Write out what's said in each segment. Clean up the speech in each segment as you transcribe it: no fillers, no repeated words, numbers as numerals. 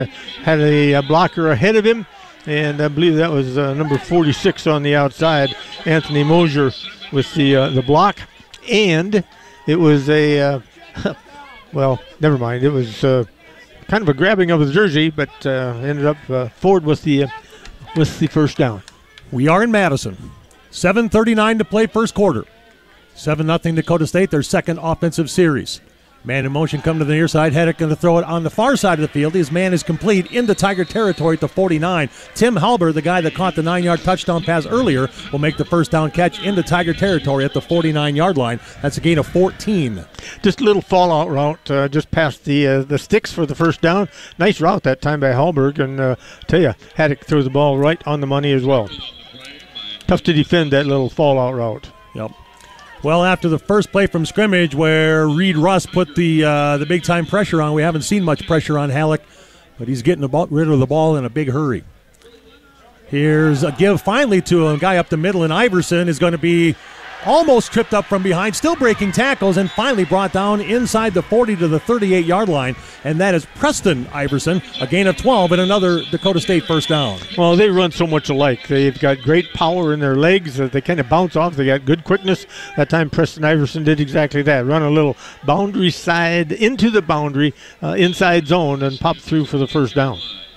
had a blocker ahead of him, and I believe that was number 46 on the outside, Anthony Mosier, with the block. And it was a, well, never mind. It was kind of a grabbing of the jersey, but ended up Ford with the first down. We are in Madison. 7:39 to play first quarter. 7-0 Dakota State, their second offensive series. Man in motion come to the near side. Hedrick going to throw it on the far side of the field. His man is complete into Tiger territory at the 49. Tim Halber, the guy that caught the 9-yard touchdown pass earlier, will make the first down catch into Tiger territory at the 49-yard line. That's a gain of 14. Just a little fallout route just past the sticks for the first down. Nice route that time by Hallberg, and tell you, Hedrick throws the ball right on the money as well. Tough to defend that little fallout route. Yep. Well, after the first play from scrimmage where Reed Russ put the big-time pressure on, we haven't seen much pressure on Halleck, but he's getting rid of the ball in a big hurry. Here's a give finally to a guy up the middle, and Iverson is going to be almost tripped up from behind, still breaking tackles, and finally brought down inside the 40 to the 38-yard line, and that is Preston Iverson, a gain of 12 and another Dakota State first down. Well, they run so much alike. They've got great power in their legs. They kind of bounce off. They got good quickness. That time Preston Iverson did exactly that. Run a little boundary side into the boundary, inside zone, and pop through for the first down.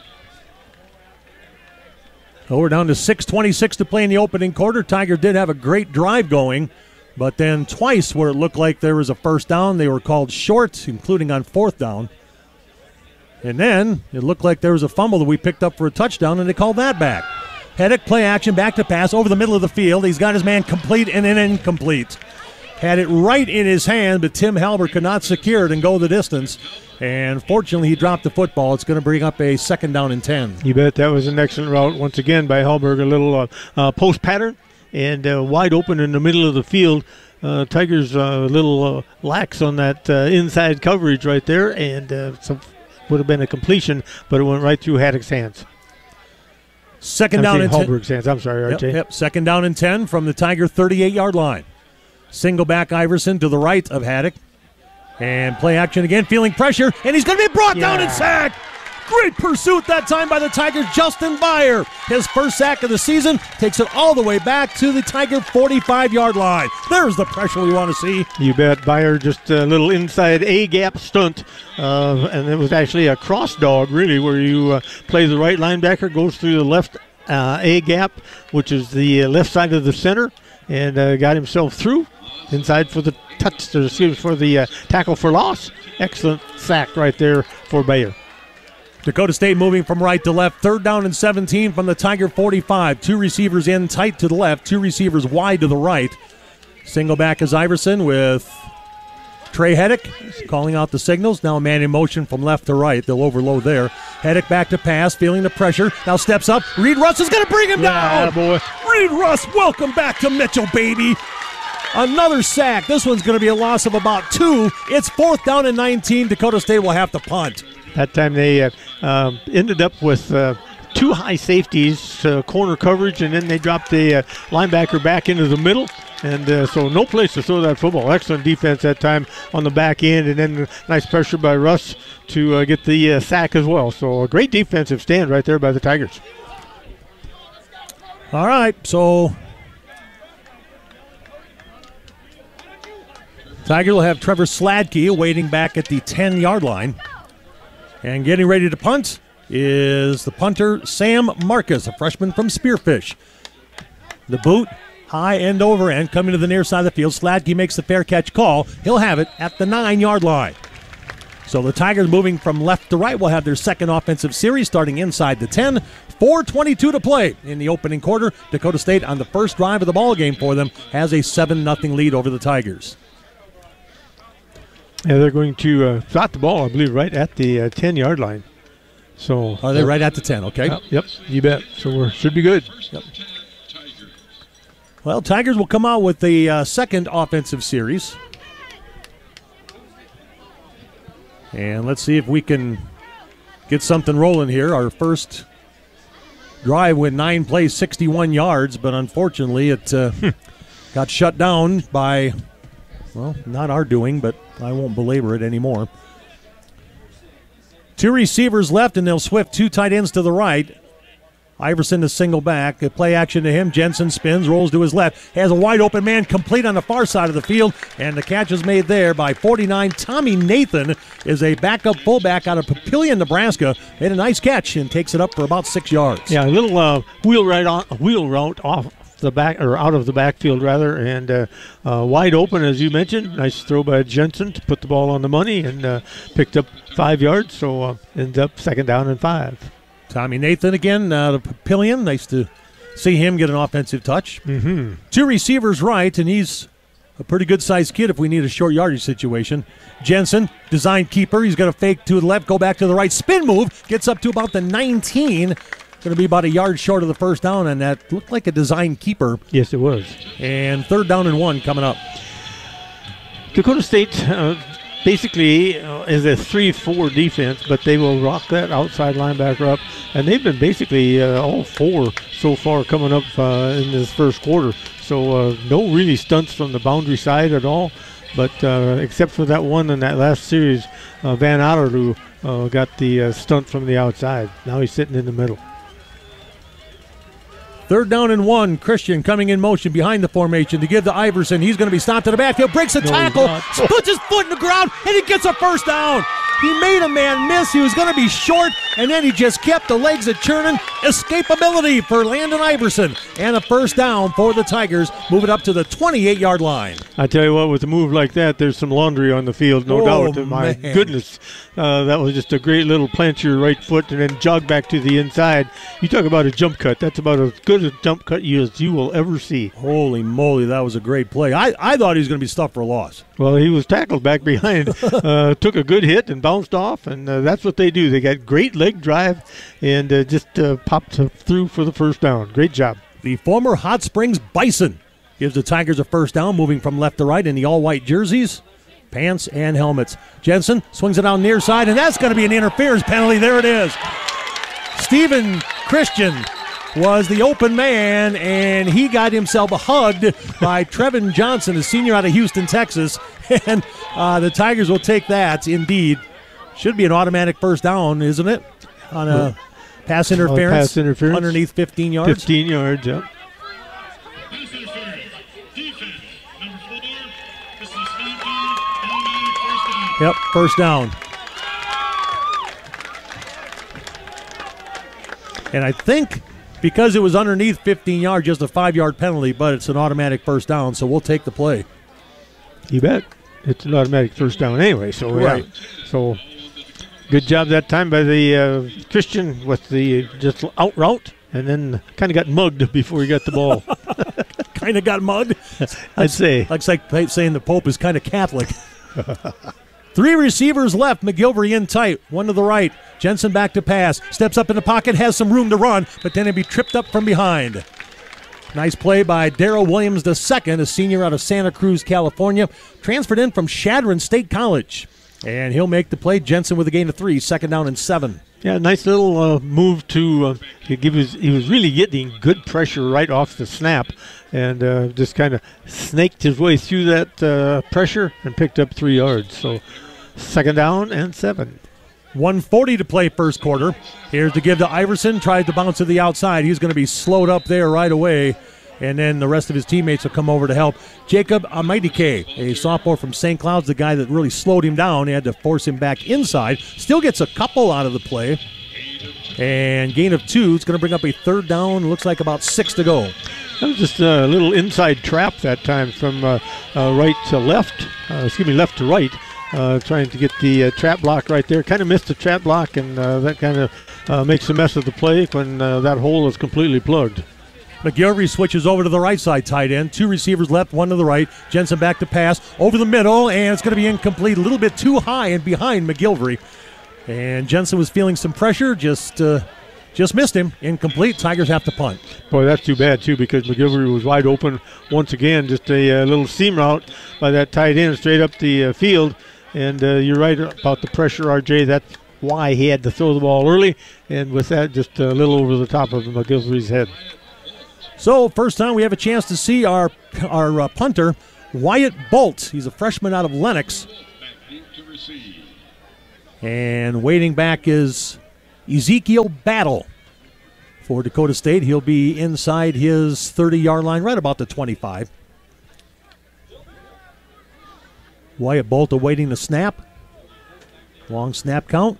So we're down to 6:26 to play in the opening quarter. Tiger did have a great drive going, but then twice where it looked like there was a first down, they were called short, including on fourth down. And then it looked like there was a fumble that we picked up for a touchdown, and they called that back. Hedrick, play action, back to pass, over the middle of the field. He's got his man complete and then incomplete. Had it right in his hand, but Tim Halber could not secure it and go the distance. And fortunately, he dropped the football. It's going to bring up a second down and 10. You bet. That was an excellent route once again by Hallberg. A little post pattern and wide open in the middle of the field. Tigers a little lax on that inside coverage right there, and would have been a completion, but it went right through Haddock's hands. Second down and 10. Hallberg's hands. I'm sorry, RJ. Yep. Second down and 10 from the Tiger 38-yard line. Single back Iverson to the right of Haddock. And play action again, feeling pressure, and he's going to be brought down and sacked. Great pursuit that time by the Tigers. Justin Byer, his first sack of the season, takes it all the way back to the Tiger 45-yard line. There's the pressure we want to see. You bet. Byer just a little inside A-gap stunt, and it was actually a cross dog, really, where you play the right linebacker, goes through the left A-gap, which is the left side of the center, and got himself through. Inside for the tackle for loss. Excellent sack right there for Bayer. Dakota State moving from right to left. Third down and 17 from the Tiger 45. Two receivers in tight to the left. Two receivers wide to the right. Single back is Iverson with Trey Hedrick calling out the signals. Now a man in motion from left to right. They'll overload there. Hedrick back to pass, feeling the pressure. Now steps up. Reed Russ is going to bring him down. Boy. Reed Russ, welcome back to Mitchell, baby. Another sack. This one's going to be a loss of about 2. It's fourth down and 19. Dakota State will have to punt. That time they ended up with 2 high safeties, corner coverage, and then they dropped the linebacker back into the middle. And so no place to throw that football. Excellent defense that time on the back end, and then nice pressure by Russ to get the sack as well. So a great defensive stand right there by the Tigers. All right, so Tiger will have Trevor Sladke waiting back at the 10-yard line. And getting ready to punt is the punter, Sam Marcus, a freshman from Spearfish. The boot, high end over end, coming to the near side of the field. Sladke makes the fair catch call. He'll have it at the 9-yard line. So the Tigers moving from left to right will have their second offensive series starting inside the 10. 4:22 to play in the opening quarter. Dakota State on the first drive of the ball game for them has a 7-0 lead over the Tigers. Yeah, they're going to slot the ball, I believe, right at the 10-yard line. So are they right at the 10? Okay. Yep, you bet. So we should be good. Yep. Well, Tigers will come out with the second offensive series. And let's see if we can get something rolling here. Our first drive went 9 plays, 61 yards, but unfortunately it got shut down by, well, not our doing, but I won't belabor it anymore. Two receivers left, and they'll swift two tight ends to the right. Iverson to single back. A play action to him. Jensen spins, rolls to his left. Has a wide open man complete on the far side of the field. And the catch is made there by 49. Tommy Nathan is a backup fullback out of Papillion, Nebraska. Made a nice catch and takes it up for about 6 yards. Yeah, a little wheel route off the back, or out of the backfield rather, and wide open as you mentioned. Nice throw by Jensen to put the ball on the money, and picked up 5 yards. So ends up 2nd down and 5. Tommy Nathan again out of Papillion. Nice to see him get an offensive touch. Mm-hmm. Two receivers right, and he's a pretty good-sized kid if we need a short yardage situation. Jensen, design keeper. He's got a fake to the left, go back to the right. Spin move, gets up to about the 19. Going to be about a yard short of the first down, and that looked like a design keeper. Yes, it was. And 3rd down and 1 coming up. Dakota State basically is a 3-4 defense, but they will rock that outside linebacker up. And they've been basically all 4 so far coming up in this first quarter. So no really stunts from the boundary side at all. But except for that one in that last series, Van Otterloo got the stunt from the outside. Now he's sitting in the middle. 3rd down and 1. Christian coming in motion behind the formation to give to Iverson. He's going to be stopped in the backfield, breaks a tackle, puts his foot in the ground, and he gets a first down. He made a man miss. He was going to be short, and then he just kept the legs a churning. Escapability for Landon Iverson. And a first down for the Tigers. Move it up to the 28-yard line. I tell you what, with a move like that, there's some laundry on the field, no doubt. And my goodness, that was just a great little plant your right foot and then jog back to the inside. You talk about a jump cut. That's about as good a jump cut as you will ever see. Holy moly, that was a great play. I thought he was going to be stuffed for a loss. Well, he was tackled back behind, took a good hit and bounced off, and that's what they do. They got great leg drive and just popped through for the first down. Great job. The former Hot Springs Bison gives the Tigers a first down, moving from left to right in the all-white jerseys, pants, and helmets. Jensen swings it down near side, and that's going to be an interference penalty. There it is. Stephen Christian was the open man, and he got himself hugged by Trevin Johnson, a senior out of Houston, Texas. And the Tigers will take that, indeed. Should be an automatic first down, isn't it? On a pass interference underneath 15 yards. 15 yards, yeah. Yep, first down. And I think because it was underneath 15 yards, just a 5-yard penalty, but it's an automatic first down, so we'll take the play. You bet. It's an automatic first down anyway, so right. Yeah. So good job that time by the Christian with the just out route, and then kind of got mugged before he got the ball. Kind of got mugged? I'd say. Looks like saying the Pope is kind of Catholic. 3 receivers left. McGilvery in tight. One to the right. Jensen back to pass. Steps up in the pocket. Has some room to run, but then he'll be tripped up from behind. Nice play by Darrell Williams II, a senior out of Santa Cruz, California. Transferred in from Chadron State College. And he'll make the play. Jensen with a gain of 3. 2nd down and 7. Yeah, nice little move to he was really getting good pressure right off the snap, and just kind of snaked his way through that pressure and picked up 3 yards. So 2nd down and 7. 1:40 to play first quarter. Here's to give to Iverson. Tries to bounce to the outside. He's going to be slowed up there right away. And then the rest of his teammates will come over to help. Jacob Amaidike, a sophomore from St. Cloud's, the guy that really slowed him down. He had to force him back inside. Still gets a couple out of the play. And gain of 2. It's going to bring up a 3rd down. Looks like about 6 to go. That was just a little inside trap that time from right to left. Left to right. Trying to get the trap block right there. Kind of missed the trap block, and that kind of makes a mess of the play when that hole is completely plugged. McGilvery switches over to the right side tight end. 2 receivers left, 1 to the right. Jensen back to pass. Over the middle, and it's going to be incomplete. A little bit too high and behind McGilvery. And Jensen was feeling some pressure, just missed him. Incomplete. Tigers have to punt. Boy, that's too bad, too, because McGilvery was wide open once again. Just a little seam route by that tight end straight up the field. And you're right about the pressure, RJ. That's why he had to throw the ball early. And with that, just a little over the top of McGilvery's head. So, first time we have a chance to see our punter, Wyatt Bolt. He's a freshman out of Lenox. And waiting back is Ezekiel Battle for Dakota State. He'll be inside his 30-yard line, right about the 25. Wyatt Bolt awaiting the snap. Long snap count.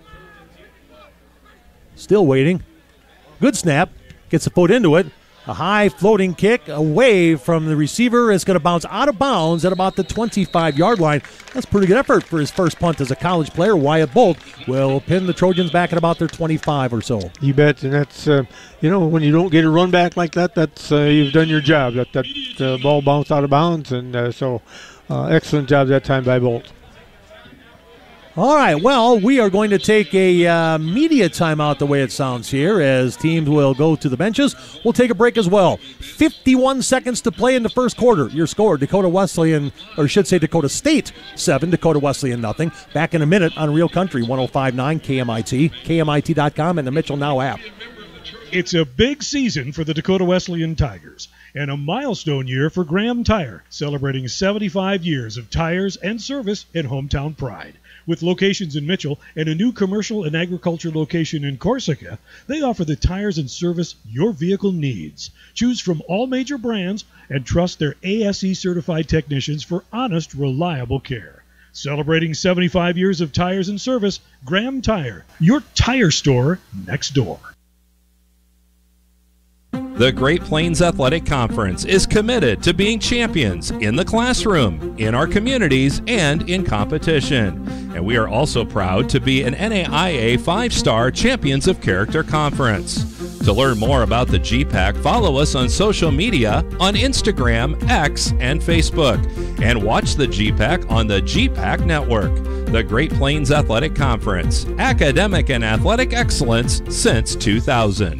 Still waiting. Good snap. Gets the foot into it. A high floating kick away from the receiver. It's going to bounce out of bounds at about the 25-yard line. That's pretty good effort for his first punt as a college player. Wyatt Bolt will pin the Trojans back at about their 25 or so. You bet, and that's, when you don't get a run back like that, that's you've done your job. That ball bounced out of bounds, and so excellent job that time by Bolt. All right, well, we are going to take a media timeout the way it sounds here as teams will go to the benches. We'll take a break as well. 51 seconds to play in the first quarter. Your score, Dakota State 7, Dakota Wesleyan nothing. Back in a minute on Real Country 105.9 KMIT, KMIT.com, and the Mitchell Now app. It's a big season for the Dakota Wesleyan Tigers and a milestone year for Graham Tire, celebrating 75 years of tires and service and hometown pride. With locations in Mitchell and a new commercial and agriculture location in Corsica, they offer the tires and service your vehicle needs. Choose from all major brands and trust their ASE-certified technicians for honest, reliable care. Celebrating 75 years of tires and service, Graham Tire, your tire store next door. The Great Plains Athletic Conference is committed to being champions in the classroom, in our communities, and in competition. And we are also proud to be an NAIA 5-star Champions of Character Conference. To learn more about the GPAC, follow us on social media on Instagram, X, and Facebook. And watch the GPAC on the GPAC Network. The Great Plains Athletic Conference, academic and athletic excellence since 2000.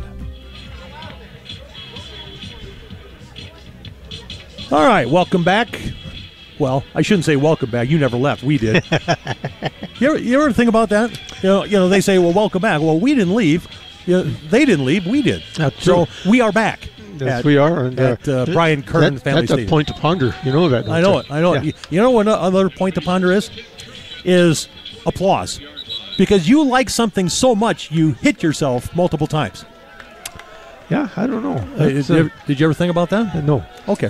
All right, welcome back. Well, I shouldn't say welcome back. You never left. We did. you ever think about that? You know, they say, well, welcome back. Well, we didn't leave. They didn't leave. We did. That's so true. We are back. We are. And, at Brian Kern Family That's Stadium. a point to ponder. You know that. I know it. Yeah. You know what another point to ponder is applause. Because you like something so much, you hit yourself multiple times. Yeah, I don't know. Did you ever think about that? No. Okay.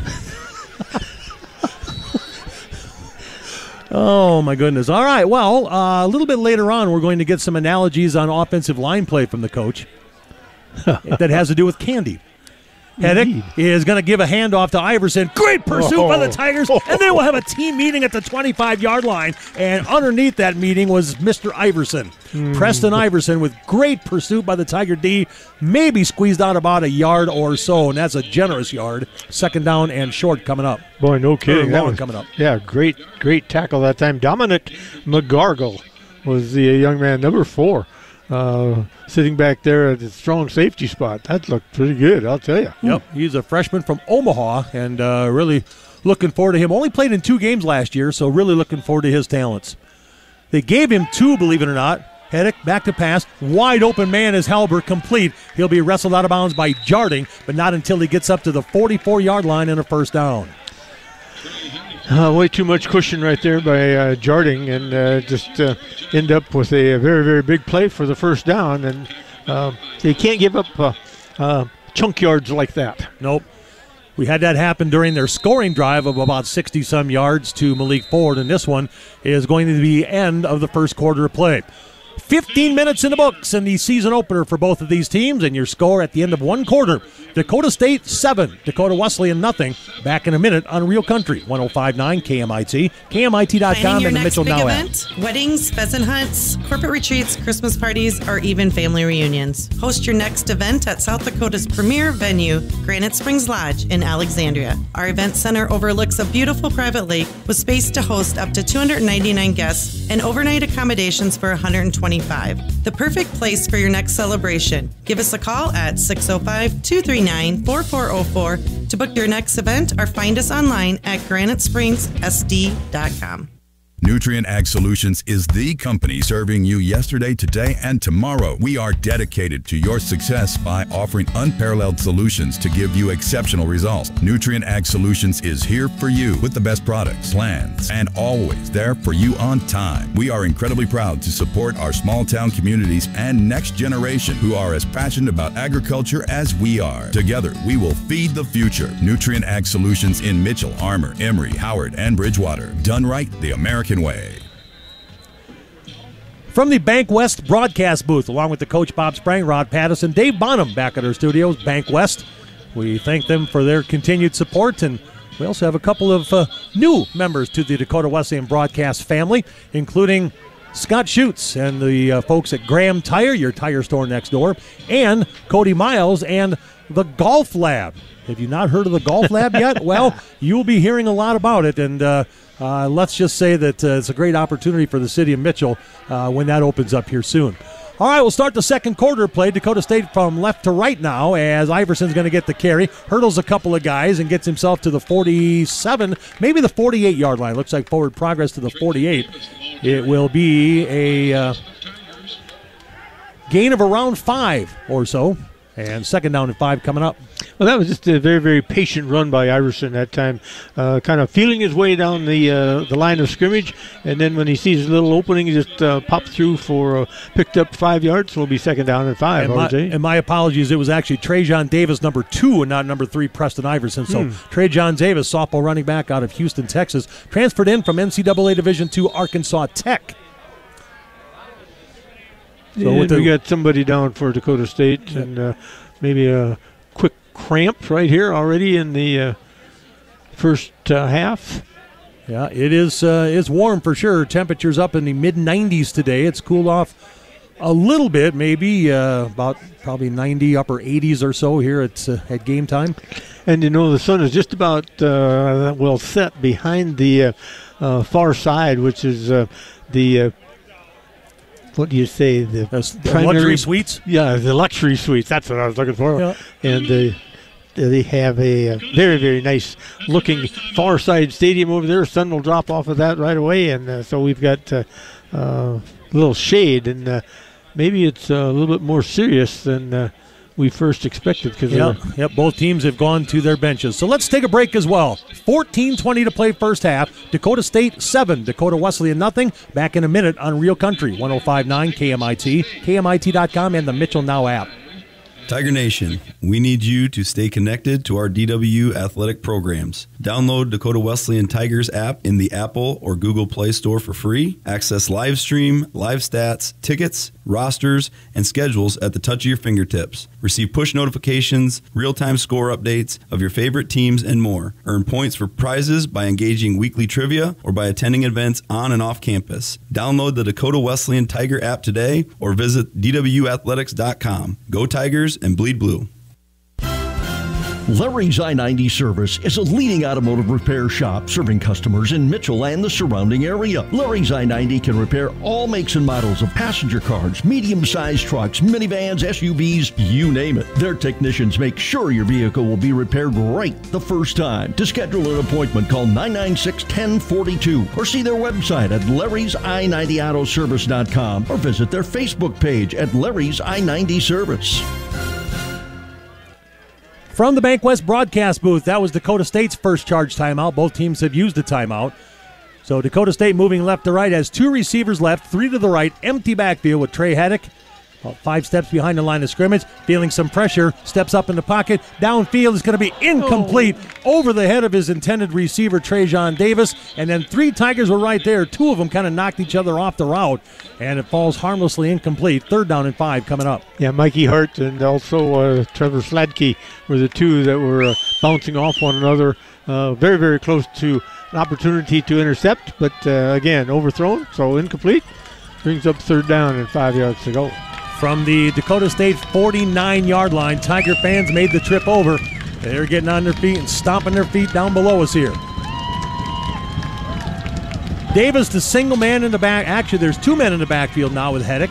Oh, my goodness. All right, well, a little bit later on, we're going to get some analogies on offensive line play from the coach that has to do with candy. Heddick is going to give a handoff to Iverson. Great pursuit by the Tigers, and then we'll have a team meeting at the 25-yard line, and underneath that meeting was Mr. Iverson. Preston Iverson with great pursuit by the Tiger D, maybe squeezed out about a yard or so, and that's a generous yard. Second down and short coming up. Boy, no kidding. That one coming up. Yeah, great tackle that time. Dominic McGargle was the young man, number 4. Sitting back there at the strong safety spot. That looked pretty good, I'll tell you. Yep, he's a freshman from Omaha, and really looking forward to him. Only played in 2 games last year, so really looking forward to his talents. They gave him 2, believe it or not. Heddick back to pass. Wide open man is Halbert, complete. He'll be wrestled out of bounds by Jarding, but not until he gets up to the 44-yard line and a first down. Way too much cushion right there by Jarding, and just end up with a very, very big play for the first down. And they can't give up chunk yards like that. Nope. We had that happen during their scoring drive of about 60-some yards to Malik Ford, and this one is going to be the end of the first quarter of play. 15 minutes in the books in the season opener for both of these teams, and your score at the end of one quarter, Dakota State 7, Dakota Wesleyan nothing. Back in a minute on Real Country 105.9 KMIT, KMIT.com, and the Mitchell Now app. Weddings, pheasant hunts, corporate retreats, Christmas parties, or even family reunions. Host your next event at South Dakota's premier venue, Granite Springs Lodge in Alexandria. Our event center overlooks a beautiful private lake with space to host up to 299 guests and overnight accommodations for 125. The perfect place for your next celebration. Give us a call at 605-239-4404 to book your next event or find us online at granitespringsSD.com. Nutrient Ag Solutions is the company serving you yesterday, today, and tomorrow. We are dedicated to your success by offering unparalleled solutions to give you exceptional results. Nutrient Ag Solutions is here for you with the best products, plans, and always there for you on time. We are incredibly proud to support our small town communities and next generation who are as passionate about agriculture as we are. Together, we will feed the future. Nutrient Ag Solutions in Mitchell, Armour, Emory, Howard, and Bridgewater. Done right the American way. From the Bank West broadcast booth, along with the coach Bob Sprang, Rod Pattison, Dave Bonham back at our studios, Bank West. We thank them for their continued support, and we also have a couple of new members to the Dakota Wesleyan broadcast family, including Scott Schutz and the folks at Graham Tire, your tire store next door, and Cody Miles and the Golf Lab. Have you not heard of the Golf Lab yet? Well, you'll be hearing a lot about it, and let's just say that it's a great opportunity for the city of Mitchell when that opens up here soon. All right, we'll start the second quarter play. Dakota State from left to right now as Iverson's going to get the carry. Hurdles a couple of guys and gets himself to the 47, maybe the 48-yard line. Looks like forward progress to the 48. It will be a gain of around 5 or so. And second down and 5 coming up. Well, that was just a very, very patient run by Iverson that time, kind of feeling his way down the line of scrimmage, and then when he sees a little opening, he just popped through for picked up 5 yards. So it'll be second down and 5. And my apologies, it was actually Trajan Davis, number 2, and not number 3, Preston Iverson. So Trajan Davis, sophomore running back out of Houston, Texas, transferred in from NCAA Division II Arkansas Tech. So we got somebody down for Dakota State, and maybe a quick cramp right here already in the first half. Yeah, it is warm for sure. Temperatures up in the mid-90s today. It's cooled off a little bit, maybe about probably 90, upper 80s or so here at game time. And you know the sun is just about well set behind the far side, which is the what do you say? The luxury suites? Yeah, the luxury suites. That's what I was looking for. Yeah. And they have a very, very nice looking far side stadium over there. Sun will drop off of that right away. And so we've got a little shade. And maybe it's a little bit more serious than we first expected. Both teams have gone to their benches. So let's take a break as well. 14:20 to play first half. Dakota State 7, Dakota Wesleyan nothing. Back in a minute on Real Country 105.9 KMIT, KMIT.com, and the Mitchell Now app. Tiger Nation, we need you to stay connected to our DW athletic programs. Download Dakota Wesleyan Tigers app in the Apple or Google Play Store for free. Access live stream, live stats, tickets, rosters, and schedules at the touch of your fingertips. Receive push notifications, real-time score updates of your favorite teams, and more. Earn points for prizes by engaging weekly trivia or by attending events on and off campus. Download the Dakota Wesleyan Tiger app today or visit dwathletics.com. Go Tigers and bleed blue. Larry's I-90 Service is a leading automotive repair shop serving customers in Mitchell and the surrounding area. Larry's I-90 can repair all makes and models of passenger cars, medium-sized trucks, minivans, SUVs, you name it. Their technicians make sure your vehicle will be repaired right the first time. To schedule an appointment, call 996-1042 or see their website at larry'sI90autoservice.com or visit their Facebook page at Larry's I-90 Service. From the Bank West broadcast booth, that was Dakota State's first charge timeout. Both teams have used a timeout. So Dakota State moving left to right has 2 receivers left, 3 to the right, empty backfield with Trey Heddick. About 5 steps behind the line of scrimmage, feeling some pressure, steps up in the pocket. Downfield is going to be incomplete over the head of his intended receiver, Trajan Davis. And then 3 Tigers were right there. 2 of them kind of knocked each other off the route, and it falls harmlessly incomplete. Third down and 5 coming up. Yeah, Mikey Hart and also Trevor Sladke were the 2 that were bouncing off one another. Very, very close to an opportunity to intercept, but again, overthrown, so incomplete. Brings up third down and 5 yards to go. From the Dakota State 49-yard line, Tiger fans made the trip over. They're getting on their feet and stomping their feet down below us here. Davis, the single man in the back. Actually, there's 2 men in the backfield now with Heddick.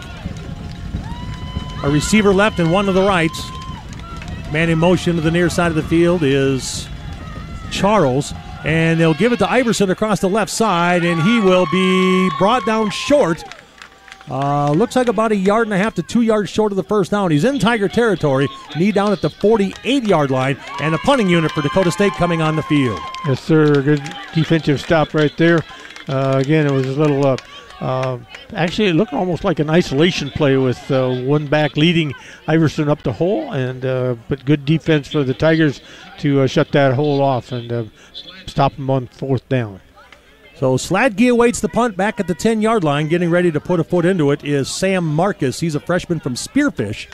A receiver left and 1 to the right. Man in motion to the near side of the field is Charles. And they'll give it to Iverson across the left side, and he will be brought down short. Looks like about 1.5 yards to 2 yards short of the first down. He's in Tiger territory, knee down at the 48-yard line, and a punting unit for Dakota State coming on the field. Yes, sir. Good defensive stop right there. Again, it was a little, actually it looked almost like an isolation play with one back leading Iverson up the hole, and but good defense for the Tigers to shut that hole off and stop him on 4th down. So Sladke awaits the punt back at the 10-yard line. Getting ready to put a foot into it is Sam Marcus. He's a freshman from Spearfish.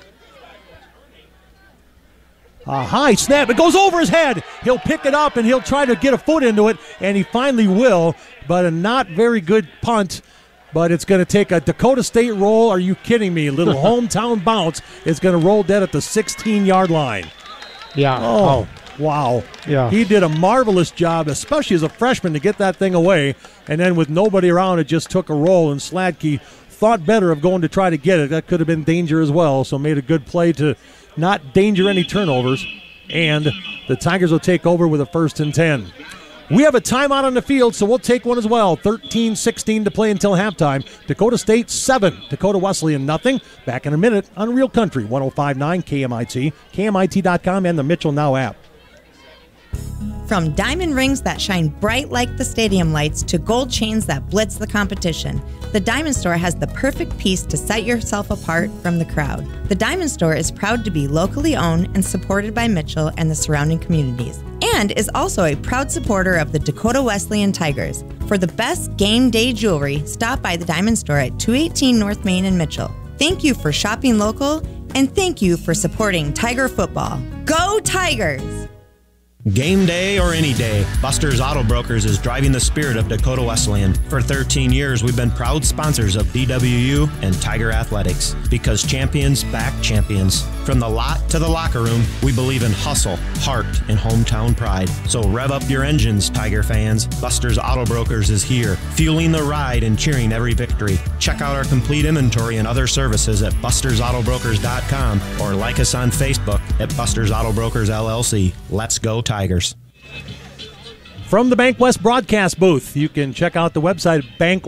A high snap. It goes over his head. He'll pick it up, and he'll try to get a foot into it, and he finally will, but a not very good punt. But it's going to take a Dakota State roll. Are you kidding me? A little hometown bounce. It's going to roll dead at the 16-yard line. Yeah. Oh. Wow. Yeah. He did a marvelous job, especially as a freshman, to get that thing away. And then with nobody around, it just took a roll, and Sladke thought better of going to try to get it. That could have been danger as well, so made a good play to not danger any turnovers. And the Tigers will take over with a 1st and 10. We have a timeout on the field, so we'll take one as well. 13-16 to play until halftime. Dakota State 7, Dakota Wesleyan nothing. Back in a minute on Real Country 105.9 KMIT, KMIT.com, and the Mitchell Now app. From diamond rings that shine bright like the stadium lights to gold chains that blitz the competition, the Diamond Store has the perfect piece to set yourself apart from the crowd. The Diamond Store is proud to be locally owned and supported by Mitchell and the surrounding communities, and is also a proud supporter of the Dakota Wesleyan Tigers. For the best game day jewelry, stop by the Diamond Store at 218 North Main in Mitchell. Thank you for shopping local, and thank you for supporting Tiger football. Go Tigers! Game day or any day, Buster's Auto Brokers is driving the spirit of Dakota Wesleyan. For 13 years, we've been proud sponsors of DWU and Tiger Athletics, because champions back champions. From the lot to the locker room, we believe in hustle, heart, and hometown pride. So rev up your engines, Tiger fans. Buster's Auto Brokers is here, fueling the ride and cheering every victory. Check out our complete inventory and other services at bustersautobrokers.com or like us on Facebook at Buster's Auto Brokers LLC. Let's go Tigers. From the Bank West broadcast booth, you can check out the website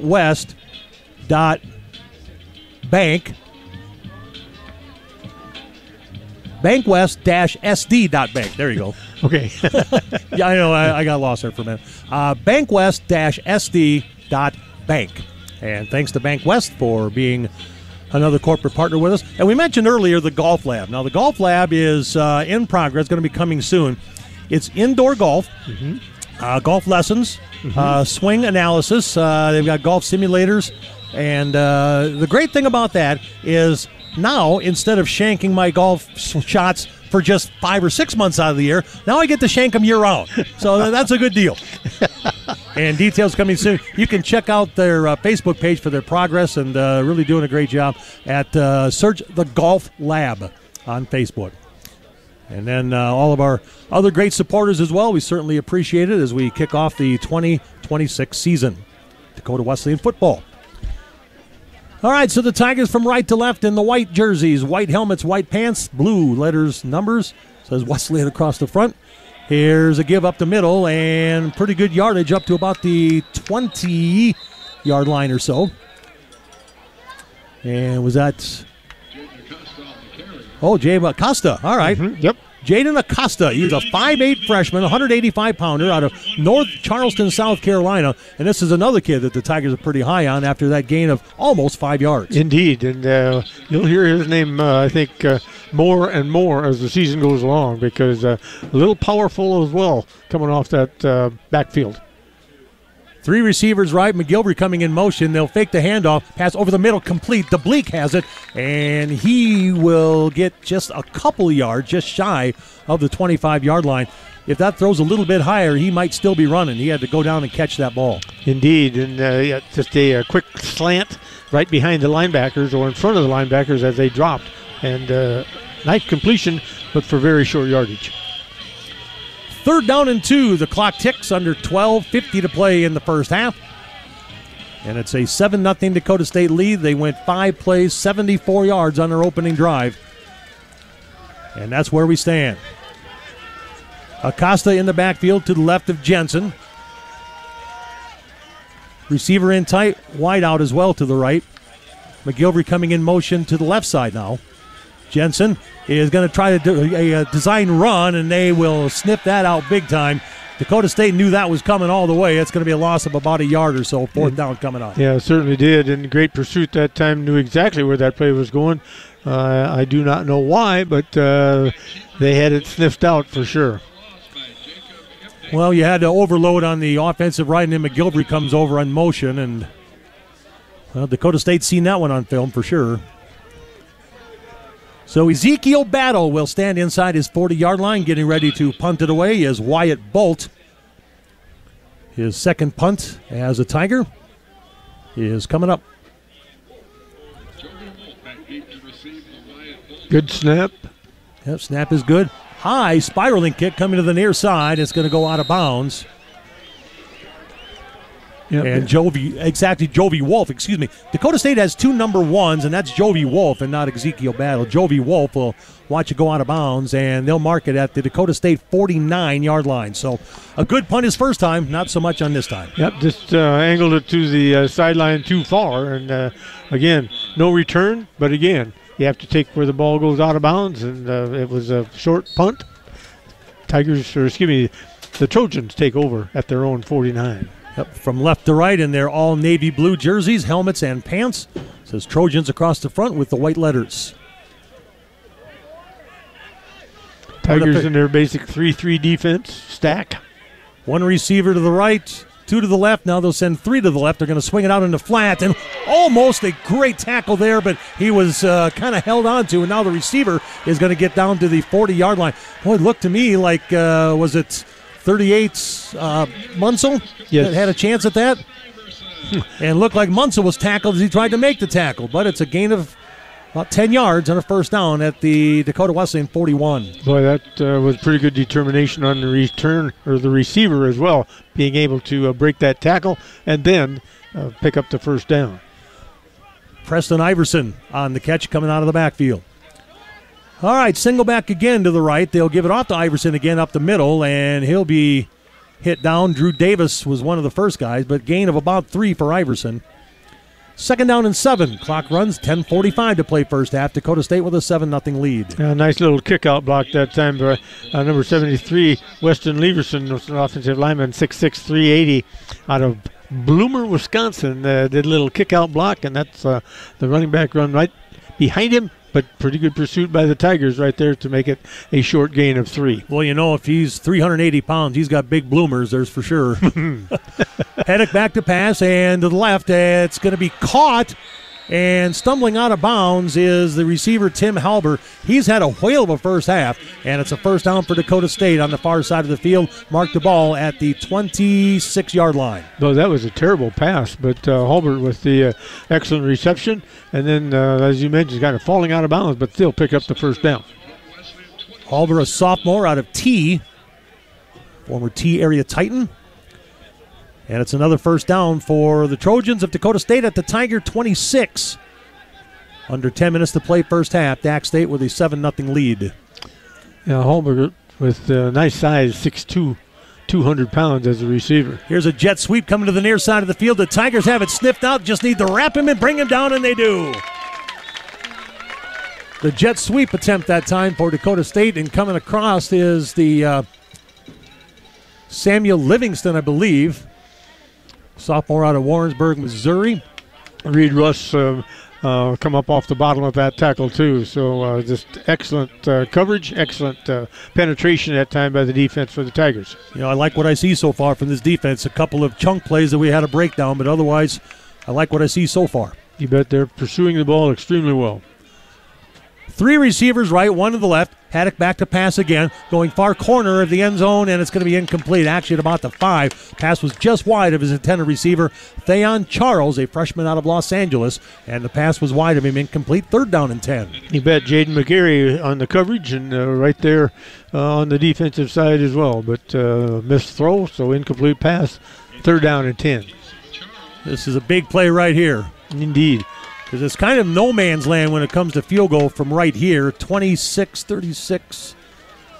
bankwest-sd.bank. There you go. Okay. Yeah, I know. I got lost there for a minute. Bankwest-sd.bank. And thanks to Bank West for being another corporate partner with us. And we mentioned earlier the Golf Lab. Now, the Golf Lab is in progress, going to be coming soon. It's indoor golf, golf lessons, swing analysis. They've got golf simulators. And the great thing about that is now, instead of shanking my golf shots for just 5 or 6 months out of the year, now I get to shank them year-round. So that's a good deal. And details coming soon. You can check out their Facebook page for their progress, and really doing a great job at search the Golf Lab on Facebook. And then all of our other great supporters as well. We certainly appreciate it as we kick off the 2026 season. Dakota Wesleyan football. All right, so the Tigers from right to left in the white jerseys, white helmets, white pants, blue letters, numbers. Says Wesleyan across the front. Here's a give up the middle, and pretty good yardage up to about the 20-yard line or so. And was that... Oh, Jay Acosta. All right. Yep. Jaden Acosta. He's a 5'8 freshman, 185-pounder out of North Charleston, South Carolina. And this is another kid that the Tigers are pretty high on after that gain of almost 5 yards. Indeed. And you'll hear his name, I think, more and more as the season goes along, because a little powerful as well coming off that backfield. 3 receivers right. McGilvery coming in motion. They'll fake the handoff. Pass over the middle, complete. DeBleek has it, and he will get just a couple yards, just shy of the 25-yard line. If that throws a little bit higher, he might still be running. He had to go down and catch that ball. Indeed, and just a quick slant right behind the linebackers or in front of the linebackers as they dropped. And nice completion, but for very short yardage. 3rd down and 2. The clock ticks under 12:50 to play in the first half. And it's a 7-0 Dakota State lead. They went 5 plays, 74 yards on their opening drive. And that's where we stand. Acosta in the backfield to the left of Jensen. Receiver in tight, wide out as well to the right. McGilvery coming in motion to the left side now. Jensen is going to try to do a design run, and they will snip that out big time. Dakota State knew that was coming all the way. It's going to be a loss of about a yard or so, fourth down coming up. Yeah, it certainly did, and great pursuit that time. Knew exactly where that play was going. I do not know why, but they had it sniffed out for sure. Well, you had to overload on the offensive right, and then McGilvery comes over on motion, and Dakota State's seen that one on film for sure. So Ezekiel Battle will stand inside his 40-yard line, getting ready to punt it away is Wyatt Bolt. His second punt as a Tiger is coming up. Good snap. Yep, snap is good. High spiraling kick coming to the near side. It's going to go out of bounds. Yep. And Jovi Wolf, Dakota State has two number ones, and that's Jovi Wolf and not Ezekiel Battle. Jovi Wolf will watch it go out of bounds, and they'll mark it at the Dakota State 49-yard line. So a good punt his first time, not so much on this time. Yep, just angled it to the sideline too far, and again, no return, but again, you have to take where the ball goes out of bounds, and it was a short punt. The Trojans take over at their own 49. Yep, from left to right in their all navy blue jerseys, helmets, and pants. It says Trojans across the front with the white letters. Tigers in their basic 3-3 defense stack. One receiver to the right, two to the left. Now they'll send three to the left. They're going to swing it out in the flat, and almost a great tackle there, but he was kind of held on to, and now the receiver is going to get down to the 40-yard line. Boy, it looked to me like, was it 38's Munsell that had a chance at that? And looked like Munsell was tackled as he tried to make the tackle, but it's a gain of about 10 yards on a first down at the Dakota Wesleyan 41. Boy, that was pretty good determination on the return, or the receiver as well, being able to break that tackle and then pick up the first down. Preston Iverson on the catch coming out of the backfield. All right, single back again to the right. They'll give it off to Iverson again up the middle, and he'll be hit down. Drew Davis was one of the first guys, but gain of about 3 for Iverson. Second down and 7. Clock runs, 10:45 to play first half. Dakota State with a 7-0 lead. Nice little kick-out block that time by number 73, Weston Leverson, was an offensive lineman, 6'6", 380, out of Bloomer, Wisconsin. Did a little kick-out block, and that's the running back run right behind him. But pretty good pursuit by the Tigers right there to make it a short gain of 3. Well, if he's 380 pounds, he's got big bloomers, there's for sure. Heddick back to pass, and to the left, it's going to be caught. And stumbling out of bounds is the receiver, Tim Halber. He's had a whale of a first half, and it's a first down for Dakota State on the far side of the field. Mark the ball at the 26-yard line. Though that was a terrible pass, but Halbert with the excellent reception. And then, as you mentioned, kind of falling out of bounds, but still pick up the first down. Halber, a sophomore out of T, former T area Titan. And it's another first down for the Trojans of Dakota State at the Tiger 26. Under 10 minutes to play first half. Dak State with a 7-0 lead. Yeah, Holmberg with nice size, 6'2", 200 pounds as a receiver. Here's a jet sweep coming to the near side of the field. The Tigers have it sniffed out. Just need to wrap him and bring him down, and they do. The jet sweep attempt that time for Dakota State, and coming across is the Samuel Livingston, I believe. Sophomore out of Warrensburg, Missouri. Reed Russ come up off the bottom of that tackle too. So just excellent coverage, excellent penetration that time by the defense for the Tigers. I like what I see so far from this defense. A couple of chunk plays that we had a breakdown, but otherwise I like what I see so far. You bet they're pursuing the ball extremely well. 3 receivers right, 1 to the left. Haddock back to pass again, going far corner of the end zone, and it's going to be incomplete. Actually, at about the 5. Pass was just wide of his intended receiver, Theon Charles, a freshman out of Los Angeles, and the pass was wide of him, incomplete. 3rd down and 10. You bet. Jaden McGarry on the coverage, and right there on the defensive side as well, but missed throw, so incomplete pass. 3rd down and 10. This is a big play right here. Indeed. Because it's kind of no man's land when it comes to field goal from right here. 26-36.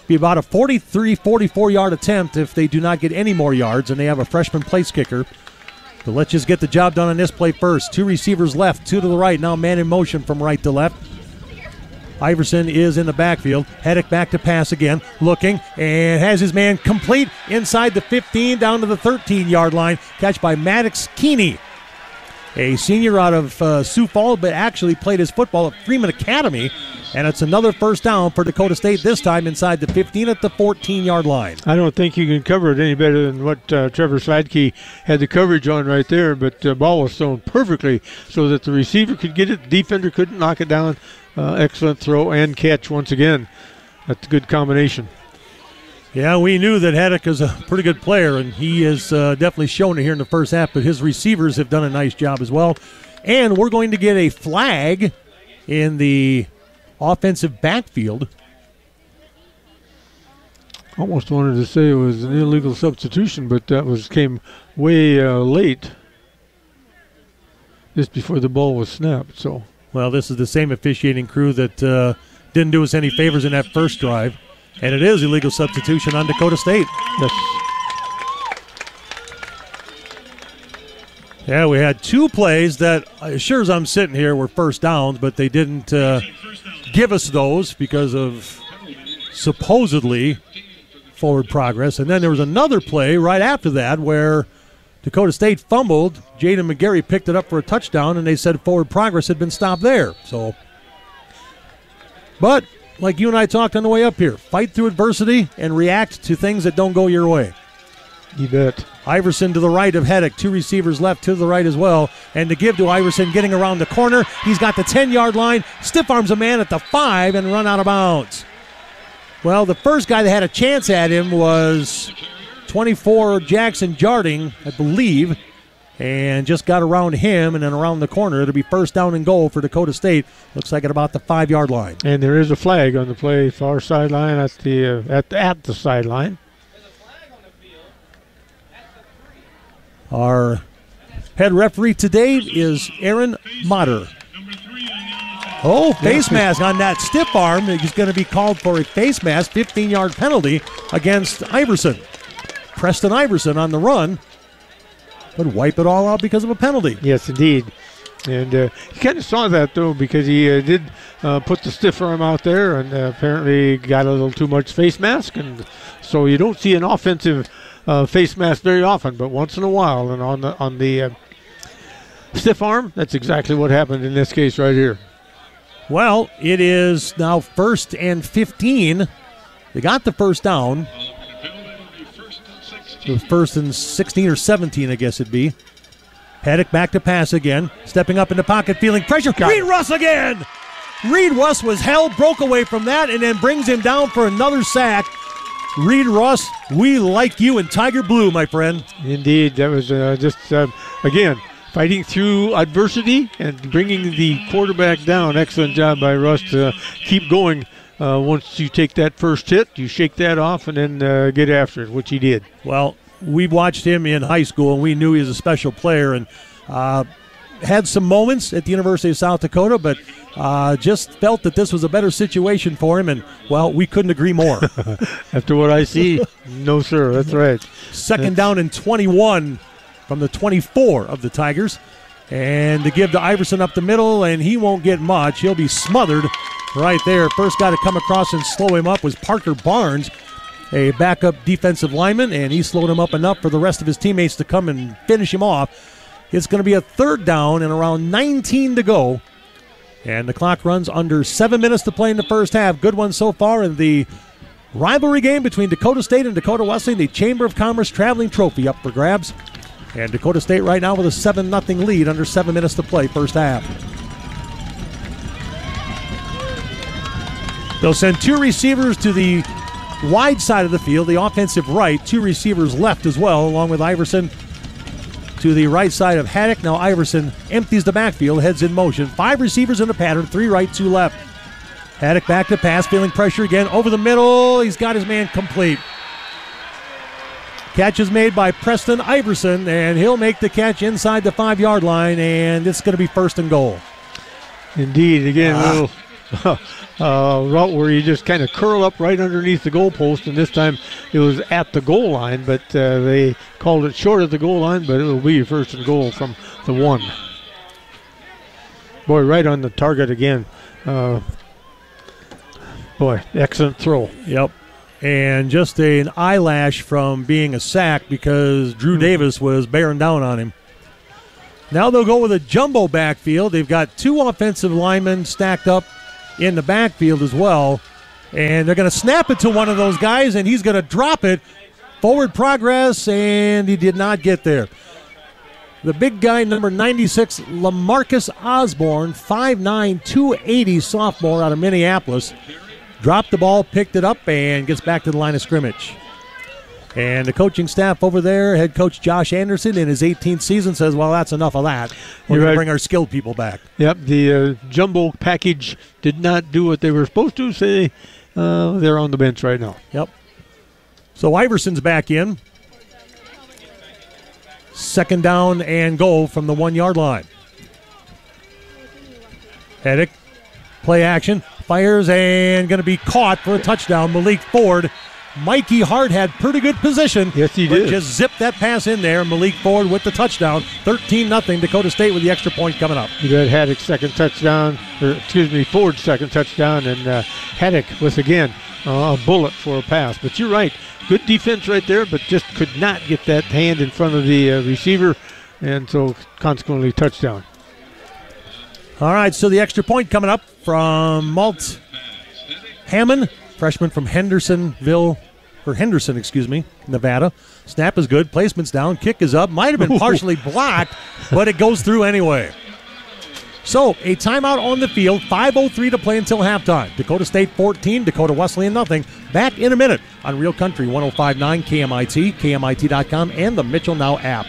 Be about a 43, 44-yard attempt if they do not get any more yards, and they have a freshman place kicker. But let's just get the job done on this play first. 2 receivers left, 2 to the right. Now man in motion from right to left. Iverson is in the backfield. Hedrick back to pass again, looking, and has his man complete inside the 15 down to the 13-yard line. Catch by Maddox Keeney, a senior out of Sioux Falls, but actually played his football at Freeman Academy. And it's another first down for Dakota State, this time inside the 15 at the 14-yard line. I don't think you can cover it any better than what Trevor Sladke had the coverage on right there, but the ball was thrown perfectly so that the receiver could get it, the defender couldn't knock it down. Excellent throw and catch once again. That's a good combination. Yeah, we knew that Hedrick is a pretty good player, and he has definitely shown it here in the first half, but his receivers have done a nice job as well. And we're going to get a flag in the offensive backfield. Almost wanted to say it was an illegal substitution, but that came way late, just before the ball was snapped. So, well, this is the same officiating crew that didn't do us any favors in that first drive, and it is illegal substitution on Dakota State. Yes. Yeah, we had 2 plays that, as sure as I'm sitting here, were first downs, but they didn't give us those because of supposedly forward progress. And then there was another play right after that where Dakota State fumbled. Jaden McGarry picked it up for a touchdown, and they said forward progress had been stopped there. So, but like you and I talked on the way up here, fight through adversity and react to things that don't go your way. You bet. Iverson to the right of Hedrick. 2 receivers left to the right as well. And to give to Iverson getting around the corner. He's got the 10-yard line. Stiff arms a man at the 5 and run out of bounds. Well, the first guy that had a chance at him was 24 Jackson Jarding, I believe. And just got around him and then around the corner. It'll be first down and goal for Dakota State. Looks like at about the 5-yard line. And there is a flag on the play, far sideline at the sideline. Our head referee today is Aaron Motter. Oh, face mask on that stiff arm. He's going to be called for a face mask, 15-yard penalty against Iverson. Preston Iverson on the run would wipe it all out because of a penalty. Yes, indeed. And he kind of saw that, though, because he did put the stiff arm out there and apparently got a little too much face mask. And so you don't see an offensive face mask very often, but once in a while. And on the stiff arm, that's exactly what happened in this case right here. Well, it is now 1st and 15. They got the first down. It was 1st and 16 or 17, I guess it'd be. Hedrick back to pass again. Stepping up in the pocket, feeling pressure. Reed Russ again! Reed Russ was held, broke away from that, and then brings him down for another sack. Reed Russ, we like you in Tiger Blue, my friend. Indeed, that was again, fighting through adversity and bringing the quarterback down. Excellent job by Russ to keep going. Once you take that first hit, you shake that off and then get after it, which he did. Well, we watched him in high school, and we knew he was a special player, and had some moments at the University of South Dakota, but just felt that this was a better situation for him, and, well, we couldn't agree more. After what I see, no, sir, that's right. Second down and 21 from the 24 of the Tigers, and to give to Iverson up the middle, and he won't get much. He'll be smothered right there. First guy to come across and slow him up was Parker Barnes, a backup defensive lineman, and he slowed him up enough for the rest of his teammates to come and finish him off. It's going to be a 3rd down and around 19 to go. And the clock runs under 7 minutes to play in the first half. Good one so far in the rivalry game between Dakota State and Dakota Wesleyan. The Chamber of Commerce Traveling Trophy up for grabs. And Dakota State right now with a 7-0 lead under 7 minutes to play first half. They'll send 2 receivers to the wide side of the field, the offensive right. 2 receivers left as well, along with Iverson to the right side of Hedrick. Now Iverson empties the backfield, heads in motion. 5 receivers in the pattern, 3 right, 2 left. Hedrick back to pass, feeling pressure again. Over the middle, he's got his man complete. Catch is made by Preston Iverson, and he'll make the catch inside the 5-yard line, and it's going to be 1st and goal. Indeed, again, route where you just kind of curl up right underneath the goalpost, and this time it was at the goal line, but they called it short of the goal line, but it will be first and goal from the 1. Boy, right on the target again. Boy, excellent throw. Yep. And just an eyelash from being a sack because Drew Davis was bearing down on him. Now they'll go with a jumbo backfield. They've got 2 offensive linemen stacked up in the backfield as well. And they're going to snap it to one of those guys, and he's going to drop it. Forward progress, and he did not get there. The big guy, number 96, LaMarcus Osborne, 5'9", 280 sophomore out of Minneapolis. Dropped the ball, picked it up, and gets back to the line of scrimmage. And the coaching staff over there, head coach Josh Anderson, in his 18th season, says, well, that's enough of that. We're going to bring our skilled people back. Yep, the jumbo package did not do what they were supposed to. Say they're on the bench right now. Yep. So Iverson's back in. 2nd down and goal from the 1-yard line. Heddick, play action, fires and going to be caught for a touchdown. Malik Ford. Mikey Hart had pretty good position. Yes, he did. Just zipped that pass in there. Malik Ford with the touchdown. 13-0 Dakota State with the extra point coming up. You got Haddock's second touchdown, Ford's second touchdown, and Haddock with, again, a bullet for a pass. But you're right. Good defense right there, but just could not get that hand in front of the receiver, and so consequently touchdown. All right, so the extra point coming up from Malt Hammond, freshman from Henderson, Nevada. Snap is good, placement's down, kick is up. Might have been partially blocked, but it goes through anyway. So, a timeout on the field, 5:03 to play until halftime. Dakota State 14, Dakota Wesleyan nothing. Back in a minute on Real Country 105.9 KMIT, KMIT.com, and the Mitchell Now app.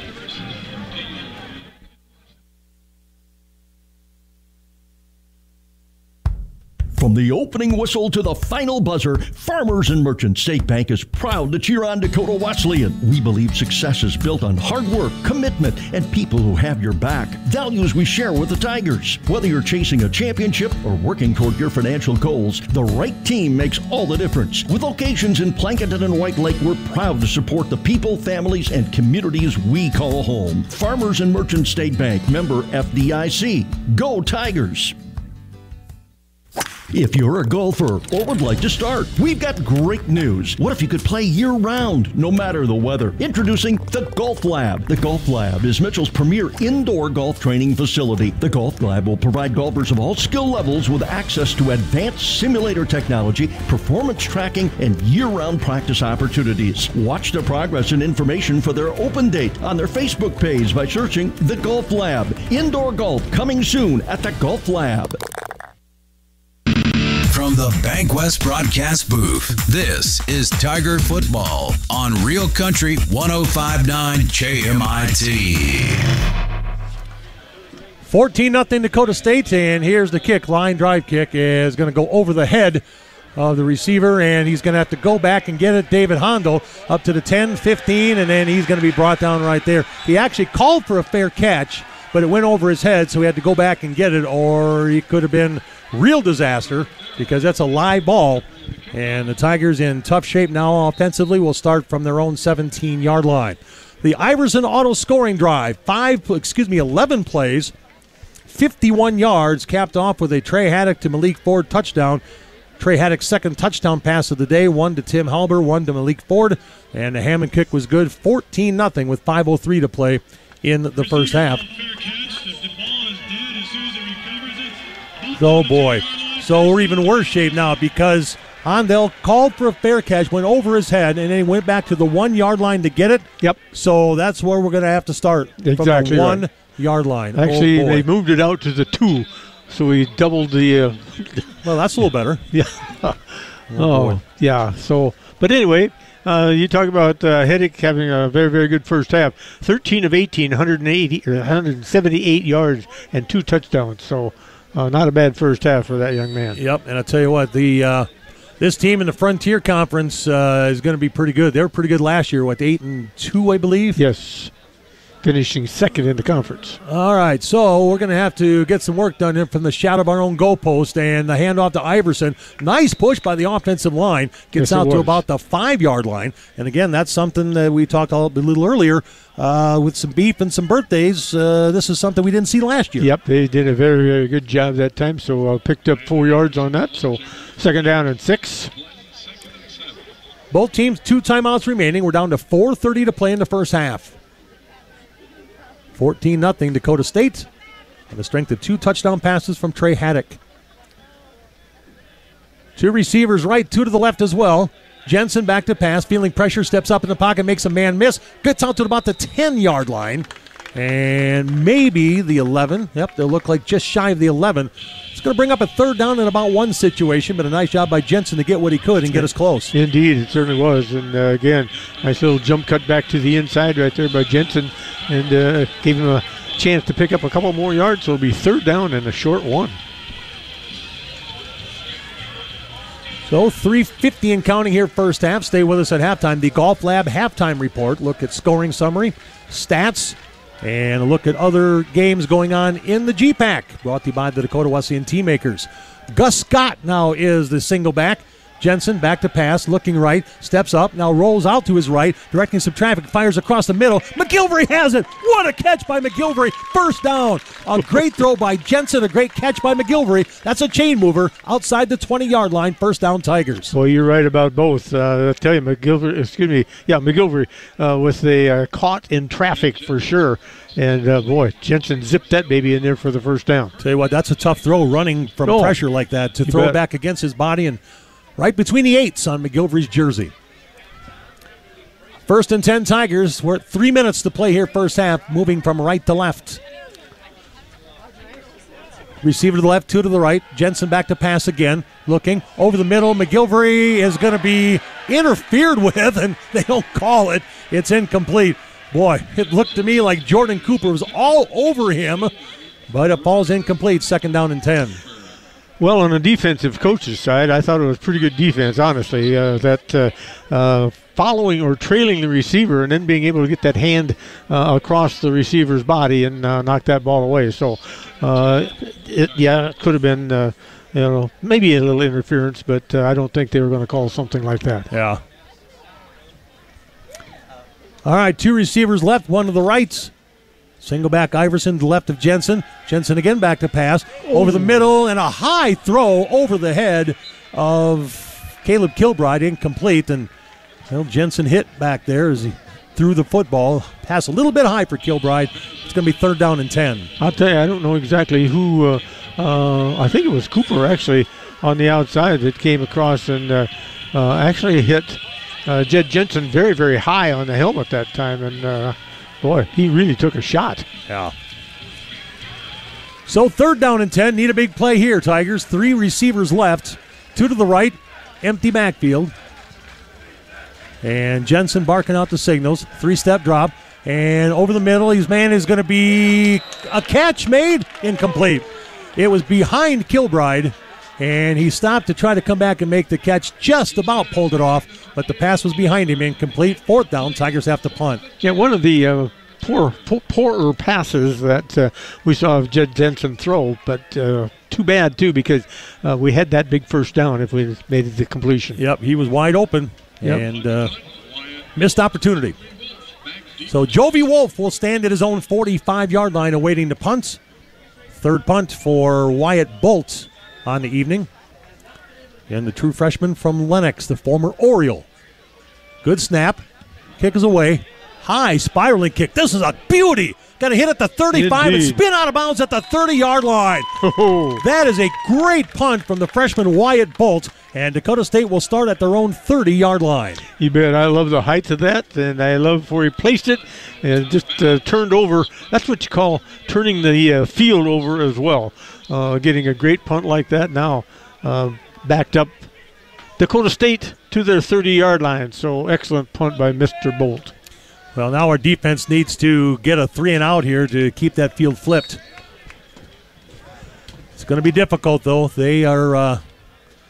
From the opening whistle to the final buzzer, Farmers and Merchants State Bank is proud to cheer on Dakota Wesleyan. We believe success is built on hard work, commitment, and people who have your back. Values we share with the Tigers. Whether you're chasing a championship or working toward your financial goals, the right team makes all the difference. With locations in Plankinton and White Lake, we're proud to support the people, families, and communities we call home. Farmers and Merchants State Bank, member FDIC. Go Tigers! If you're a golfer or would like to start, we've got great news. What if you could play year-round, no matter the weather? Introducing the Golf Lab. The Golf Lab is Mitchell's premier indoor golf training facility. The Golf Lab will provide golfers of all skill levels with access to advanced simulator technology, performance tracking, and year-round practice opportunities. Watch the progress and information for their open date on their Facebook page by searching The Golf Lab. Indoor golf coming soon at the Golf Lab. From the Bankwest broadcast booth, this is Tiger Football on Real Country 105.9 KMIT. 14-0 Dakota State, and here's the kick. Line drive kick is going to go over the head of the receiver, and he's going to have to go back and get it. David Hondo up to the 10, 15, and then he's going to be brought down right there. He actually called for a fair catch, but it went over his head, so he had to go back and get it, or he could have been real disaster because that's a live ball. And the Tigers in tough shape now offensively will start from their own 17-yard line. The Iverson auto scoring drive, 11 plays, 51 yards, capped off with a Trey Haddock to Malik Ford touchdown. Trey Haddock's second touchdown pass of the day, one to Tim Halber, one to Malik Ford, and the Hammond kick was good, 14-0 with 5:03 to play in the first half. Oh boy. So we're even worse shape now because Hondell called for a fair catch, went over his head, and then he went back to the 1 yard line to get it. Yep. So that's where we're going to have to start. Exactly. From the 1 yard line. Actually, they moved it out to the 2, so we doubled the. Well, that's a little better. Yeah. Yeah. So, but anyway. You talk about Heddick having a very, very good first half. 13 of 18, 178 yards, and 2 touchdowns. So not a bad first half for that young man. Yep, and I'll tell you what, this team in the Frontier Conference is going to be pretty good. They were pretty good last year, 8-2, I believe? Yes. finishing second in the conference. All right, so we're going to have to get some work done here from the shadow of our own goalpost, and the handoff to Iverson. Nice push by the offensive line. Gets out to about the 5-yard line. And again, that's something that we talked a little earlier with some beef and some birthdays. This is something we didn't see last year. Yep, they did a very, very good job that time, so picked up 4 yards on that. So 2nd down and 6. Both teams 2 timeouts remaining. We're down to 4:30 to play in the first half. 14-0 Dakota State, on the strength of 2 touchdown passes from Trey Haddock. 2 receivers right, 2 to the left as well. Jensen back to pass, feeling pressure, steps up in the pocket, makes a man miss, gets out to about the 10-yard line, and maybe the 11. Yep, they'll look like just shy of the 11. It's going to bring up a 3rd down in about 1 situation, but a nice job by Jensen to get what he could and get us close. Indeed, it certainly was. And again, nice little jump cut back to the inside right there by Jensen, and gave him a chance to pick up a couple more yards, so it'll be 3rd down and a short 1. So 3:50 and counting here first half. Stay with us at halftime. The Golf Lab halftime report. Look at scoring summary, stats, and a look at other games going on in the GPAC. Brought to you by the Dakota Wesleyan Team Makers. Gus Scott now is the single back. Jensen back to pass, looking right, steps up, now rolls out to his right, directing some traffic, fires across the middle. McGilvery has it. What a catch by McGilvery. 1st down. A great throw by Jensen, a great catch by McGilvery. That's a chain mover outside the 20-yard line. 1st down Tigers. Well, you're right about both. I'll tell you, McGilvery with the caught in traffic for sure. And, boy, Jensen zipped that baby in there for the 1st down. Tell you what, that's a tough throw running from pressure like that to throw it back against his body and right between the 8s on McGilvery's jersey. 1st and 10 Tigers. We're at 3 minutes to play here first half, moving from right to left. Receiver to the left, 2 to the right. Jensen back to pass again. Looking over the middle. McGilvery is going to be interfered with, and they don't call it. It's incomplete. Boy, it looked to me like Jordan Cooper was all over him, but it falls incomplete. 2nd down and 10. Well, on the defensive coach's side, I thought it was pretty good defense, honestly. Following or trailing the receiver and then being able to get that hand across the receiver's body and knock that ball away. So, it could have been, maybe a little interference, but I don't think they were going to call something like that. Yeah. All right, 2 receivers left, 1 to the right. Single back Iverson to the left of Jensen. Jensen again back to pass. Over the middle and a high throw over the head of Caleb Kilbride. Incomplete. And Jensen hit back there as he threw the football. Pass a little bit high for Kilbride. It's going to be 3rd down and 10. I'll tell you, I don't know exactly who. I think it was Cooper actually on the outside that came across and actually hit Jed Jensen very, very high on the helmet that time. And boy, he really took a shot. Yeah. So 3rd down and 10. Need a big play here, Tigers. 3 receivers left. 2 to the right. Empty backfield. And Jensen barking out the signals. 3-step drop. And over the middle, his man is going to be a catch made. Incomplete. It was behind Kilbride. And he stopped to try to come back and make the catch. Just about pulled it off. But the pass was behind him. Incomplete. 4th down. Tigers have to punt. Yeah, one of the poorer passes that we saw of Jed Jensen throw. But too bad, too, because we had that big 1st down if we made it the completion. Yep, he was wide open. Yep. And missed opportunity. So Jovi Wolf will stand at his own 45-yard line awaiting the punts. 3rd punt for Wyatt Bolt on the evening. And the true freshman from Lennox, the former Oriole. Good snap. Kick is away. High spiraling kick. This is a beauty. Got to hit at the 35 and spin out of bounds at the 30-yard line. That is a great punt from the freshman Wyatt Bolt. And Dakota State will start at their own 30-yard line. You bet. I love the height of that, and I love where he placed it and just turned over. That's what you call turning the field over as well. Getting a great punt like that now. Backed up Dakota State to their 30-yard line. So excellent punt by Mr. Bolt. Well, now our defense needs to get a 3-and-out here to keep that field flipped. It's going to be difficult, though. They are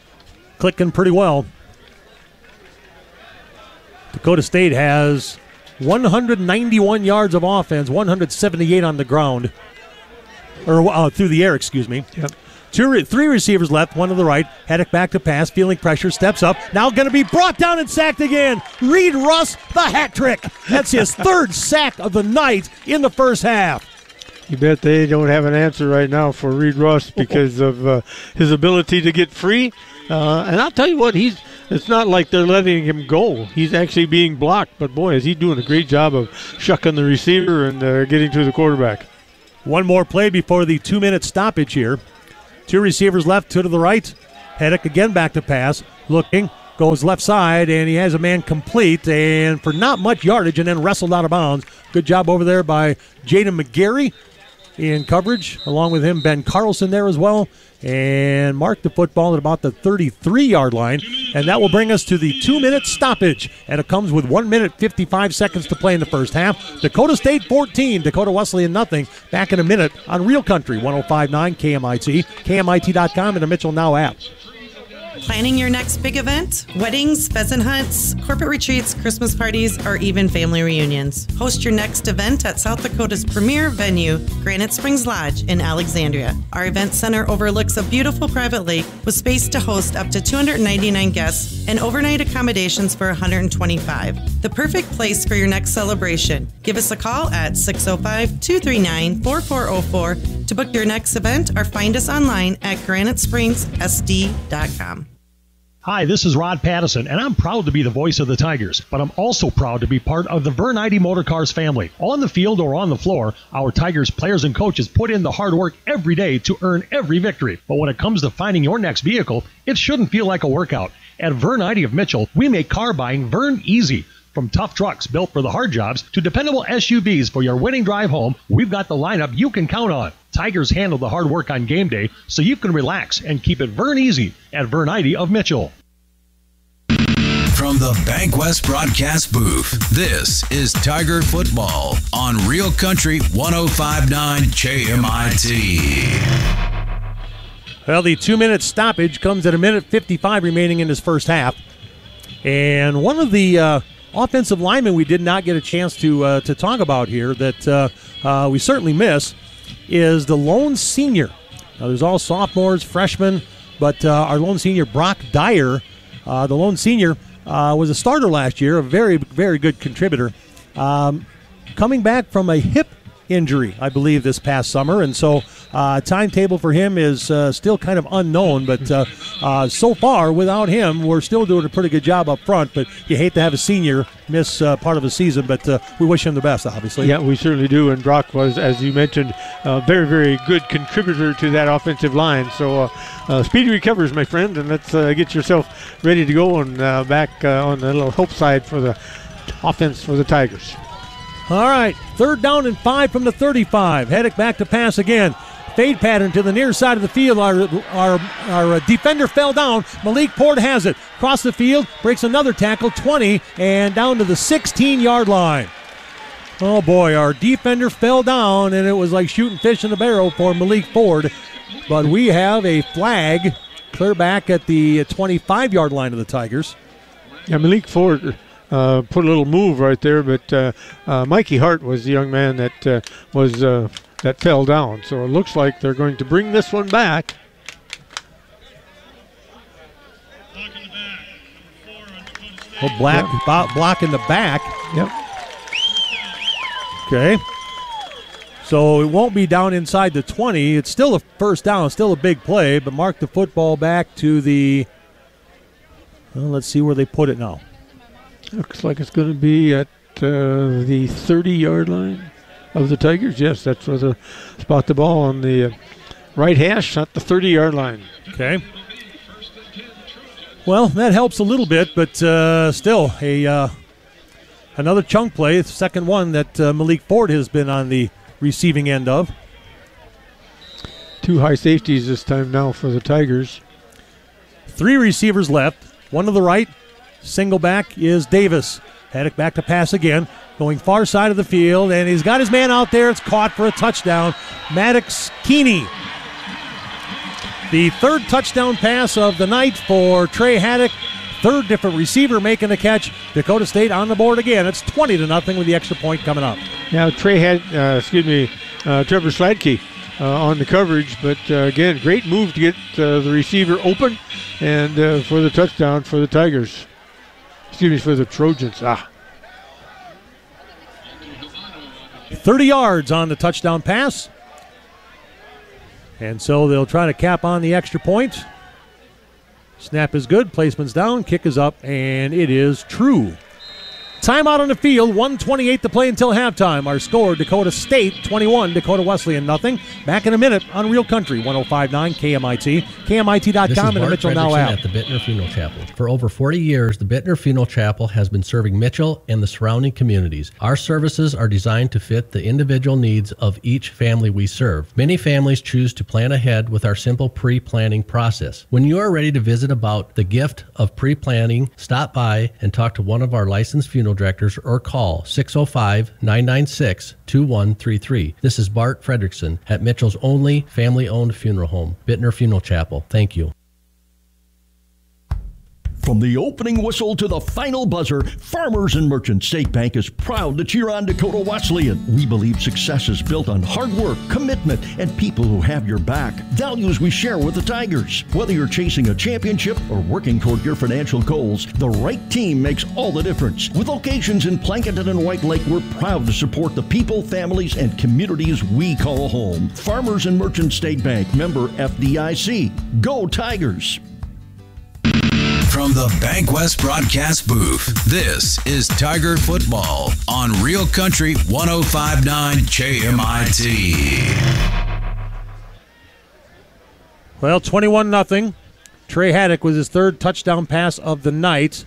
clicking pretty well. Dakota State has 191 yards of offense, 178 on the ground. Or through the air, excuse me. Yep. Three receivers left, one to the right. Haddock back to pass, feeling pressure, steps up. Now going to be brought down and sacked again. Reed Russ, the hat trick. That's his third sack of the night in the first half. You bet they don't have an answer right now for Reed Russ because of his ability to get free. And I'll tell you what, it's not like they're letting him go. He's actually being blocked. But, boy, is he doing a great job of shucking the receiver and getting to the quarterback. One more play before the 2-minute stoppage here. Two receivers left, two to the right. Haddock again back to pass. Looking, goes left side, and he has a man complete. And for not much yardage, and then wrestled out of bounds. Good job over there by Jaden McGarry in coverage. Along with him, Ben Carlson there as well. And marked the football at about the 33-yard line. And that will bring us to the 2-minute stoppage. And it comes with 1 minute, 55 seconds to play in the first half. Dakota State 14, Dakota Wesleyan nothing. Back in a minute on Real Country 105.9 KMIT, KMIT.com, and the Mitchell Now app. Planning your next big event? Weddings, pheasant hunts, corporate retreats, Christmas parties, or even family reunions. Host your next event at South Dakota's premier venue, Granite Springs Lodge in Alexandria. Our event center overlooks a beautiful private lake with space to host up to 299 guests and overnight accommodations for 125. The perfect place for your next celebration. Give us a call at 605-239-4404 to book your next event or find us online at granitespringsSD.com. Hi, this is Rod Pattison, and I'm proud to be the voice of the Tigers, but I'm also proud to be part of the Vern Ide Motor Cars family. On the field or on the floor, our Tigers players and coaches put in the hard work every day to earn every victory. But when it comes to finding your next vehicle, it shouldn't feel like a workout. At Vern Ide of Mitchell, we make car buying Vern easy. From tough trucks built for the hard jobs to dependable SUVs for your winning drive home, we've got the lineup you can count on. Tigers handle the hard work on game day, so you can relax and keep it Vern easy at Vern Ide of Mitchell. From the Bankwest broadcast booth, this is Tiger Football on Real Country 105.9 KMIT. Well, the 2-minute stoppage comes at 1:55 remaining in this first half. And one of the offensive linemen we did not get a chance to talk about here that we certainly miss is the lone senior. Now, there's all sophomores, freshmen, but our lone senior, Brock Dyer, the lone senior, was a starter last year, a very, very good contributor. Coming back from a hip injury, I believe, this past summer, and so timetable for him is still kind of unknown, but so far, without him, we're still doing a pretty good job up front, but you hate to have a senior miss part of the season, but we wish him the best, obviously. Yeah, we certainly do, and Brock was, as you mentioned, a very, very good contributor to that offensive line, so speedy recovers, my friend, and let's get yourself ready to go and back on the little hope side for the offense for the Tigers. All right, 3rd down and 5 from the 35. Haddock back to pass again. Fade pattern to the near side of the field. Our defender fell down. Malik Ford has it. Across the field, breaks another tackle, 20, and down to the 16-yard line. Oh, boy, our defender fell down, and it was like shooting fish in a barrel for Malik Ford. But we have a flag clear back at the 25-yard line of the Tigers. Yeah, Malik Ford put a little move right there, but Mikey Hart was the young man that that fell down. So it looks like they're going to bring this one back. Oh, block in the back. Yep. Okay. So it won't be down inside the 20. It's still a first down, still a big play, but mark the football back to the, well, let's see where they put it now. Looks like it's going to be at the 30-yard line of the Tigers. Yes, that's where they spot the ball on the right hash at the 30-yard line. Okay. Well, that helps a little bit, but still another chunk play, the second one that Malik Ford has been on the receiving end of. 2 high safeties this time now for the Tigers. 3 receivers left, one to the right. Single back is Davis. Haddock back to pass again, going far side of the field, and he's got his man out there. It's caught for a touchdown. Maddox Keeney. The 3rd touchdown pass of the night for Trey Haddock. third different receiver making the catch. Dakota State on the board again. It's 20-0 with the extra point coming up. Now Trevor Sladke on the coverage, but again, great move to get the receiver open and for the touchdown for the Tigers. For the Trojans. 30 yards on the touchdown pass. And so they'll try to cap on the extra point. Snap is good, placement's down, kick is up, and it is true. Timeout on the field, 1:28 to play until halftime. Our score, Dakota State 21, Dakota Wesleyan nothing. Back in a minite on Real Country, 105.9 KMIT, KMIT.com, and the Mitchell Now app. At the Bittner Funeral Chapel. For over 40 years, the Bittner Funeral Chapel has been serving Mitchell and the surrounding communities. Our services are designed to fit the individual needs of each family we serve. Many families choose to plan ahead with our simple pre-planning process. When you are ready to visit about the gift of pre-planning, stop by and talk to one of our licensed funeral directors or call 605-996-2133. This is Bart Fredrickson at Mitchell's only family-owned funeral home, Bittner Funeral Chapel. Thank you. From the opening whistle to the final buzzer, Farmers and Merchant State Bank is proud to cheer on Dakota Wesleyan. We believe success is built on hard work, commitment, and people who have your back. Values we share with the Tigers. Whether you're chasing a championship or working toward your financial goals, the right team makes all the difference. With locations in Plankinton and White Lake, we're proud to support the people, families, and communities we call home. Farmers and Merchant State Bank, member FDIC. Go Tigers! From the BankWest broadcast booth, this is Tiger Football on Real Country 105.9 KMIT. Well, 21-0. Trey Haddock with his third touchdown pass of the night.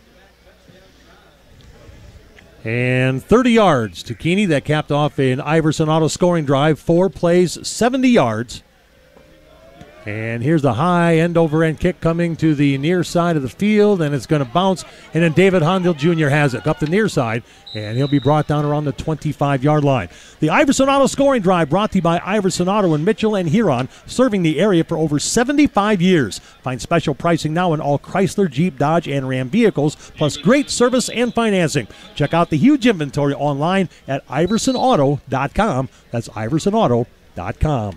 And 30 yards to Keeney. That capped off an Iverson Auto scoring drive. 4 plays, 70 yards. And here's the high end-over-end kick coming to the near side of the field, and it's going to bounce. And then David Hondil Jr. has it up the near side, and he'll be brought down around the 25-yard line. The Iverson Auto scoring drive brought to you by Iverson Auto in Mitchell and Huron, serving the area for over 75 years. Find special pricing now on all Chrysler, Jeep, Dodge, and Ram vehicles, plus great service and financing. Check out the huge inventory online at iversonauto.com. That's iversonauto.com.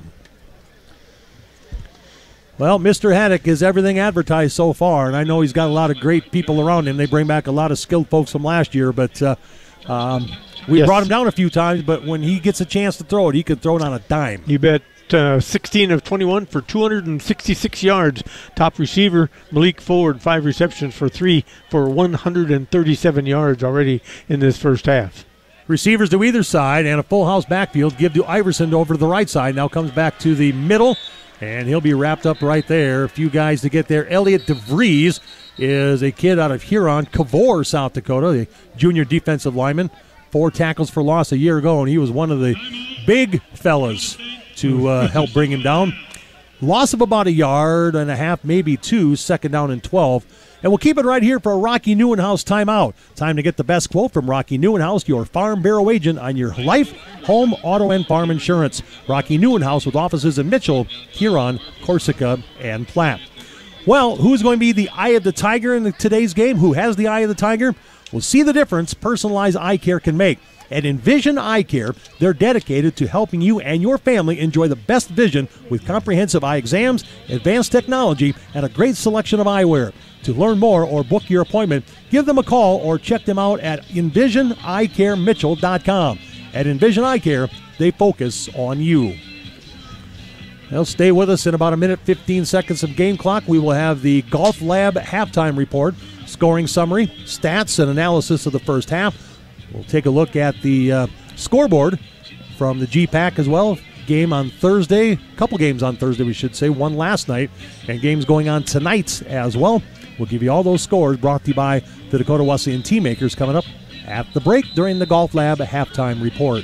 Well, Mr. Haddock is everything advertised so far, and I know he's got a lot of great people around him. They bring back a lot of skilled folks from last year, but we brought him down a few times, but when he gets a chance to throw it, he can throw it on a dime. You bet. 16 of 21 for 266 yards. Top receiver, Malik Ford, 5 receptions for 3 for 137 yards already in this first half. Receivers to either side and a full house backfield give to Iverson over to the right side. Now comes back to the middle. And he'll be wrapped up right there. A few guys to get there. Elliot DeVries is a kid out of Huron, Cavor, South Dakota, the junior defensive lineman. 4 tackles for loss a year ago, and he was one of the big fellas to help bring him down. Loss of about 1.5 yards, maybe 2, second down and 12. And we'll keep it right here for a Rocky Neuenhaus timeout. Time to get the best quote from Rocky Neuenhaus, your Farm Bureau agent on your life, home, auto, and farm insurance. Rocky Neuenhaus with offices in Mitchell, Huron, Corsica, and Platte. Well, who's going to be the eye of the tiger in today's game? Who has the eye of the tiger? We'll see the difference personalized eye care can make. At Envision Eye Care, they're dedicated to helping you and your family enjoy the best vision with comprehensive eye exams, advanced technology, and a great selection of eyewear. To learn more or book your appointment, give them a call or check them out at EnvisionEyeCareMitchell.com. At Envision Eye Care, they focus on you. Well, stay with us in about 1:15 of game clock. We will have the Golf Lab halftime report, scoring summary, stats, and analysis of the first half. We'll take a look at the scoreboard from the GPAC as well. Game on Thursday, a couple games on Thursday, we should say, one last night, and games going on tonight as well. We'll give you all those scores brought to you by the Dakota Wesleyan Team Makers coming up at the break during the Golf Lab halftime report.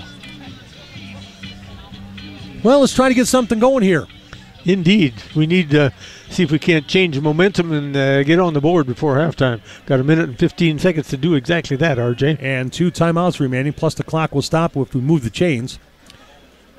Well, let's try to get something going here. Indeed. We need to see if we can't change the momentum and get on the board before halftime. Got 1:15 to do exactly that, RJ. And 2 timeouts remaining, plus the clock will stop if we move the chains.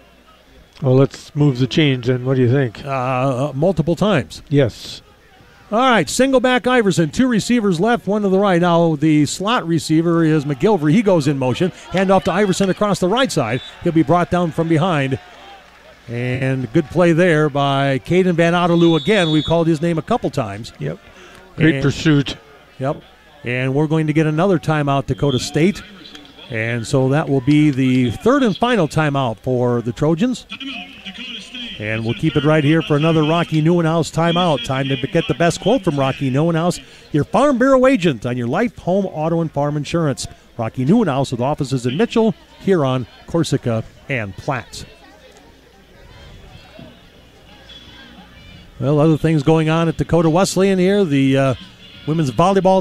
Well, let's move the chains then. What do you think? Multiple times. Yes. All right, single back Iverson. 2 receivers left, 1 to the right. Now the slot receiver is McGilvery. He goes in motion. Hand off to Iverson across the right side. He'll be brought down from behind. And good play there by Caden Van Otterloo again. We've called his name a couple times. Yep. Great pursuit. Yep. And we're going to get another timeout, Dakota State. And so that will be the third and final timeout for the Trojans. And we'll keep it right here for another Rocky Neuenhuis timeout. Time to get the best quote from Rocky Neuenhuis, your Farm Bureau agent on your life, home, auto, and farm insurance. Rocky Neuenhuis with offices in Mitchell, Huron, Corsica, and Platte. Well, other things going on at Dakota Wesleyan here. The women's volleyball